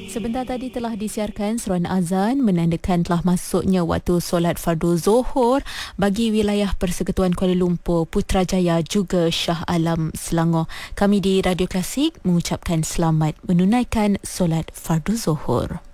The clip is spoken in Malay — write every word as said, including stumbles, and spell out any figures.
Sebentar tadi telah disiarkan seruan azan menandakan telah masuknya waktu solat fardu Zuhur bagi wilayah Persekutuan Kuala Lumpur, Putrajaya juga Shah Alam, Selangor. Kami di Radio Klasik mengucapkan selamat menunaikan solat fardu Zuhur.